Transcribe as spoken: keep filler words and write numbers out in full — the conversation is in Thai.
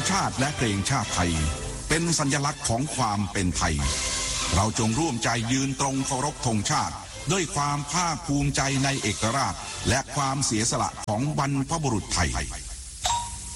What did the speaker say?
ชาติและเกรงชาติไทยเป็นสัญลักษณ์ของความเป็นไทยเราจงร่วมใจยืนตรงเคารพธงชาติด้วยความภาคภูมิใจในเอกราชและความเสียสละของบรรพบุรุษไทย